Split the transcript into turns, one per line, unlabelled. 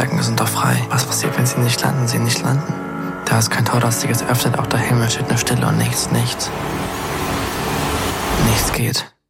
Triebwerken sind doch frei. Was passiert, wenn sie nicht landen? Sie nicht landen. Da ist kein Tor, das sich jetzt öffnet, auch der Himmel steht nur Stille und nichts. Nichts geht.